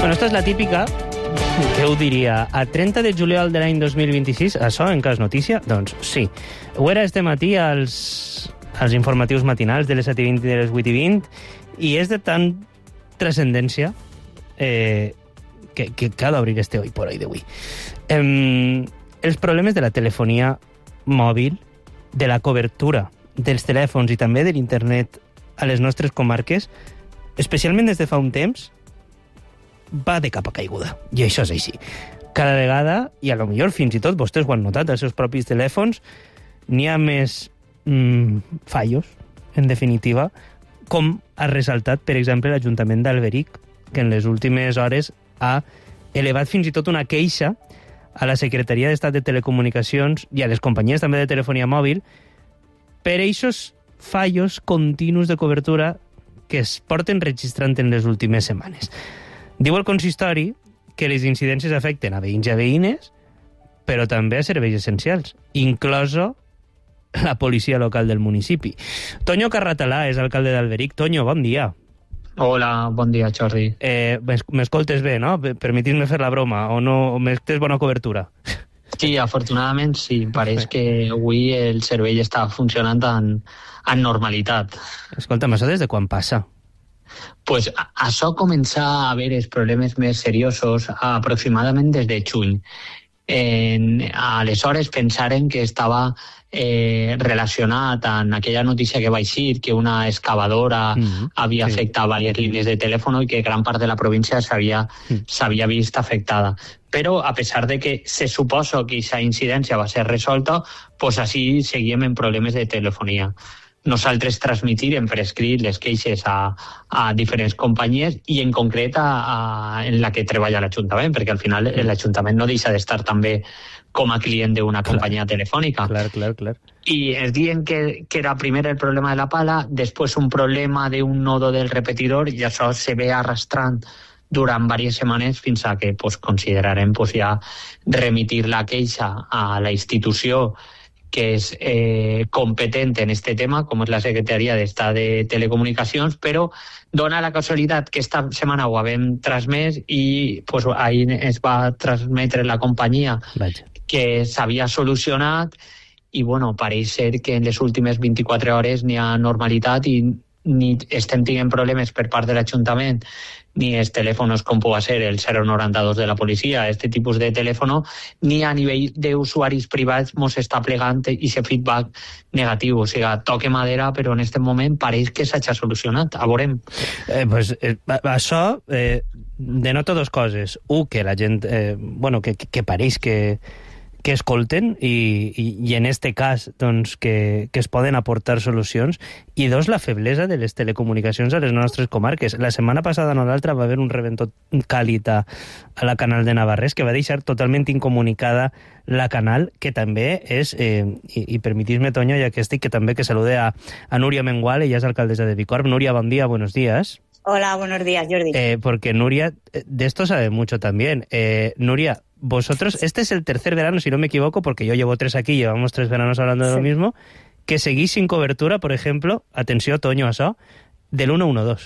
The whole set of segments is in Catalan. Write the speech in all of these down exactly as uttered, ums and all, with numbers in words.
Bueno, esta és la típica, que ho diria, a trenta de juliol de l'any dos mil vint-i-sis, això encara és notícia? Doncs sí. Ho era este matí als, als informatius matinals de les set i vint i de les vuit i vint, i és de tant transcendència eh, que, que, que ha d'obrir este hoy por hoy d'avui. Eh, els problemes de la telefonia mòbil, de la cobertura dels telèfons i també de l'internet a les nostres comarques, especialment des de fa un temps, va de capa caiguda. I això és així. Cada vegada, i a lo millor fins i tot vostès ho han notat als seus propis telèfons, n'hi ha més mm, fallos, en definitiva, com ha ressaltat, per exemple, l'Ajuntament d'Alberic, que en les últimes hores ha elevat fins i tot una queixa a la Secretaria d'Estat de Telecomunicacions i a les companyies també de telefonia mòbil per eixos fallos continus de cobertura que es porten registrant en les últimes setmanes. Diu el consistori que les incidències afecten a veïns i a veïnes, però també a serveis essencials, incloso la policia local del municipi. Toño Carratalà és alcalde d'Alberic. Toño, bon dia. Hola, bon dia, Jordi. Eh, m'escoltes bé, no? Permetis-me fer la broma, o no? O tens bona cobertura? Sí, afortunadament sí. Pareix que avui el servei està funcionant en, en normalitat. Escolta'm, això des de quan passa? Pues això comença a haver els problemes més seriosos aproximadament des de juny. En, aleshores pensaren que estava eh, relacionat amb aquella notícia que va eixir, que una excavadora mm-hmm. havia sí. afectat diverses línies de telèfon i que gran part de la província s'havia mm. vist afectada. Però a pesar de que se suposa que aquesta incidència va ser resolta, pues així seguíem en problemes de telefonia. Nosaltres transmitirem per escrit les queixes a, a diferents companyies i en concret a, a, en la que treballa l'Ajuntament, perquè al final l'Ajuntament no deixa d'estar també com a client d'una companyia telefònica. Clar, clar, clar. I es diuen que, que era primer el problema de la pala, després un problema d'un nodo del repetidor i això se ve arrastrant durant diverses setmanes fins a que pues, considerarem pues, ja remitir la queixa a la institució que és eh, competent en este tema, com és la Secretaria d'Estat de Telecomunicacions, però dona la casualitat que esta setmana ho havem transmès i pues, ahir es va transmetre la companyia Vaja. que s'havia solucionat i bueno, pareix ser que en les últimes vint-i-quatre hores n'hi ha normalitat i ni estem tenint problemes per part de l'Ajuntament ni els telèfons com pugui ser el zero noranta-dos de la policia, este tipus de telèfon, ni a nivell d'usuaris privats mos està plegant i aquest feedback negatiu. O sigui, toque madera, però en aquest moment pareix que s'ha solucionat. A veurem. Eh, pues, eh, això eh, denota dues coses. Un, que la gent, eh, bueno, que, que pareix que que escolten i, i, i en este cas doncs, que, que es poden aportar solucions, i dos, la feblesa de les telecomunicacions a les nostres comarques. La setmana passada no l'altra va haver un reventó càlid a, a la Canal de Navarrés que va deixar totalment incomunicada la Canal, que també és, eh, i, i permitis-me, Toño, ja que estic, que també que salude a, a Núria Mengual, ella és alcaldesa de Bicorb. Núria, bon dia, buenos días. Hola, buenos días, Jordi. Eh, porque Núria, de esto sabe mucho también. Eh, Núria, vosotros, este es el tercer verano, si no me equivoco, porque yo llevo tres aquí, llevamos tres veranos hablando de sí. lo mismo, que seguís sin cobertura, por ejemplo, atención, Toño, això, del ciento doce.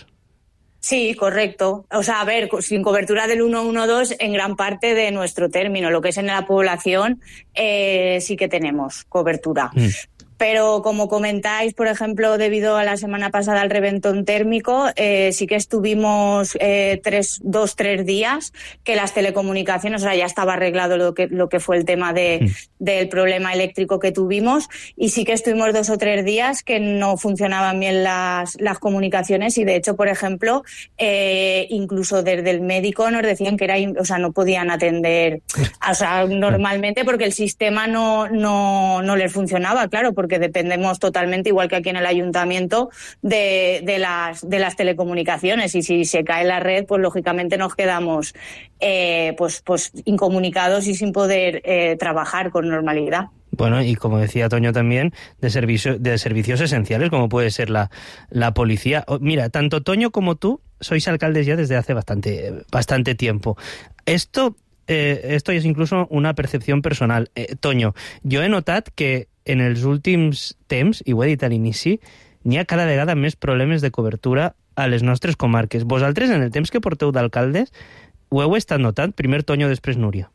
Sí, correcto. O sea, a ver, sin cobertura del ciento doce en gran parte de nuestro término. Lo que es en la población, eh, sí que tenemos cobertura. Mm. Pero como comentáis, por ejemplo, debido a la semana pasada al reventón térmico, eh, sí que estuvimos eh, tres, dos, tres días que las telecomunicaciones, o sea, ya estaba arreglado lo que, lo que fue el tema de, mm. del problema eléctrico que tuvimos, y sí que estuvimos dos o tres días que no funcionaban bien las, las comunicaciones, y de hecho, por ejemplo, eh, incluso desde el médico nos decían que era, o sea, no podían atender, o sea, normalmente porque el sistema no, no, no les funcionaba, claro, porque porque dependemos totalmente, igual que aquí en el ayuntamiento, de, de, las, de las telecomunicaciones, y si se cae la red, pues lógicamente nos quedamos eh, pues, pues incomunicados y sin poder eh, trabajar con normalidad. Bueno, y como decía Toño también, de, servicio, de servicios esenciales, como puede ser la, la policía. Mira, tanto Toño como tú sois alcaldes ya desde hace bastante, bastante tiempo. Esto, eh, esto es incluso una percepción personal. Eh, Toño, jo he notat que en els últims temps, i ho he dit a l'inici, n'hi ha cada vegada més problemes de cobertura a les nostres comarques. Vosaltres, en el temps que porteu d'alcaldes, ho heu estat notant? Primer Toño, després Núria.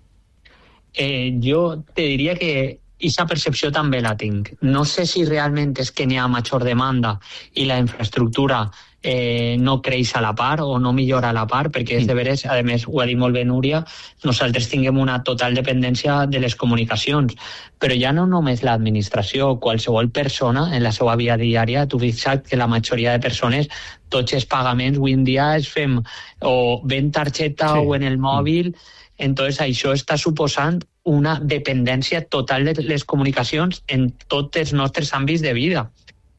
Eh, jo te diria que aquesta percepció també la tinc. No sé si realment és que n'hi ha major demanda i la infraestructura eh, no creix a la part o no millora a la part, perquè és de veres, a més, ho ha dit molt bé Núria, nosaltres tinguem una total dependència de les comunicacions. Però ja no només l'administració, qualsevol persona en la seva vida diària, tu fixa't que la majoria de persones, tots els pagaments avui en dia es fem o ben targeta sí. o en el mòbil. Entonces, això està suposant una dependència total de les comunicacions en tots els nostres àmbits de vida,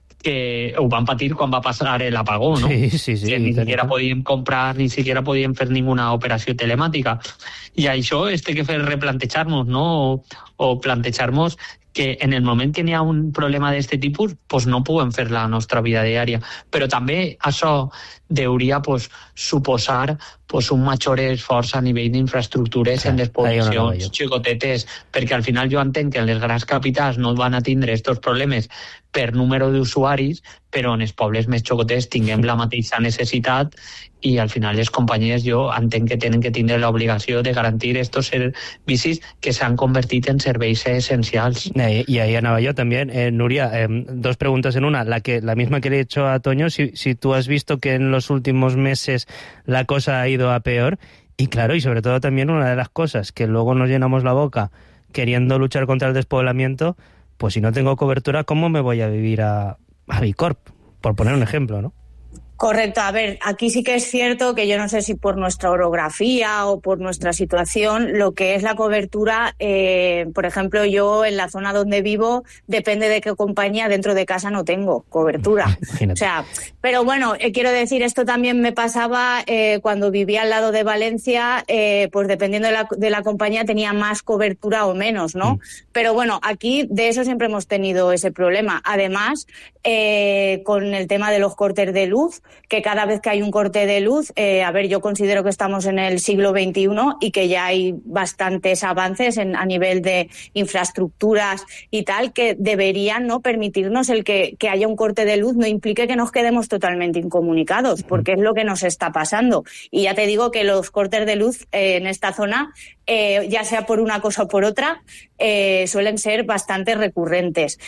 que ho van patir quan va passar l'apagó, ¿no? Sí, sí, sí. Que ni siquiera podíem comprar, ni siquiera podíem fer ninguna operació telemàtica. I això es té que fer replantejar-nos, ¿no? O, o plantejar-nos que en el moment que n'hi ha un problema d'aquest tipus, pues no podem fer la nostra vida diària. Però també això hauria pues, suposar pues, un major esforç a nivell d'infraestructures sí, en les poblacions xicotetes, perquè al final jo entenc que en les grans capitals no van a tindre aquests problemes per número d'usuaris, però en els pobles més xicotets tinguem la mateixa necessitat i al final les companyies jo entenc que tenen que tindre l'obligació de garantir aquests servicis que s'han convertit en serveis essencials. Eh, y ahí anava yo también. Eh, Núria, eh, dos preguntas en una. La, que, la misma que le he hecho a Toño, si, si tú has visto que en los últimos meses la cosa ha ido a peor. Y claro, y sobre todo también una de las cosas que luego nos llenamos la boca queriendo luchar contra el despoblamiento, pues si no tengo cobertura, ¿cómo me voy a vivir a, a Bicorp? Por poner un ejemplo, ¿no? Correcto. A ver, aquí sí que es cierto que yo no sé si por nuestra orografía o por nuestra situación, lo que es la cobertura, eh, por ejemplo, yo en la zona donde vivo, depende de qué compañía, dentro de casa no tengo cobertura. Imagínate. O sea, pero bueno, eh, quiero decir, esto también me pasaba eh, cuando vivía al lado de Valencia, eh, pues dependiendo de la, de la compañía tenía más cobertura o menos, ¿no? Mm. Pero bueno, aquí de eso siempre hemos tenido ese problema. Además, eh, con el tema de los cortes de luz, que cada vez que hay un corte de luz, eh, a ver, yo considero que estamos en el siglo veintiuno y que ya hay bastantes avances en, a nivel de infraestructuras y tal, que deberían no permitirnos el que, que haya un corte de luz, no implique que nos quedemos totalmente incomunicados, porque es lo que nos está pasando. Y ya te digo que los cortes de luz eh, en esta zona, eh, ya sea por una cosa o por otra, eh, suelen ser bastante recurrentes.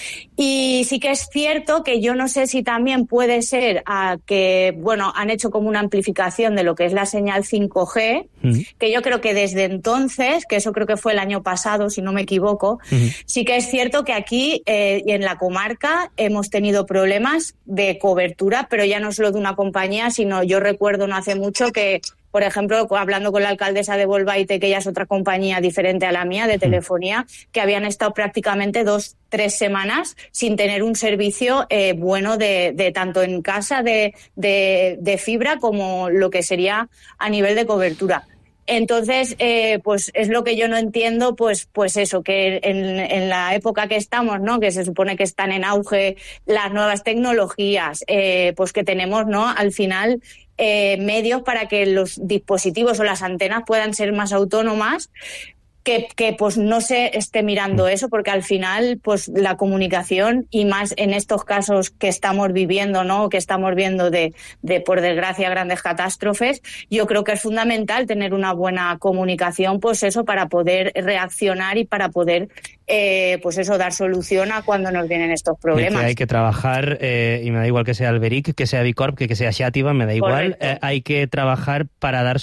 Y sí que es cierto que yo no sé si también puede ser a que, bueno, han hecho como una amplificación de lo que es la señal cinco G, uh-huh. que yo creo que desde entonces, que eso creo que fue el año pasado, si no me equivoco, uh-huh. sí que es cierto que aquí eh, y en la comarca hemos tenido problemas de cobertura, pero ya no solo de una compañía, sino yo recuerdo no hace mucho que, por ejemplo, hablando con la alcaldesa de Bolbaite, que ella es otra compañía diferente a la mía de telefonía, que habían estado prácticamente dos, tres semanas sin tener un servicio eh, bueno de, de tanto en casa de, de, de fibra como lo que sería a nivel de cobertura. Entonces, eh, pues es lo que yo no entiendo, pues, pues eso, que en, en la época que estamos, ¿no? Que se supone que están en auge las nuevas tecnologías, eh, pues que tenemos, ¿no? Al final, eh, medios para que los dispositivos o las antenas puedan ser más autónomas. Que, que pues no se esté mirando eso, porque al final pues la comunicación, y más en estos casos que estamos viviendo, ¿no? Que estamos viendo de, de por desgracia grandes catástrofes, yo creo que es fundamental tener una buena comunicación, pues eso, para poder reaccionar y para poder eh, pues eso, dar solución a cuando nos vienen estos problemas. Que hay que trabajar, eh, y me da igual que sea Alberic, que sea Bicorp, que, que sea Xàtiva, me da igual, eh, hay que trabajar para dar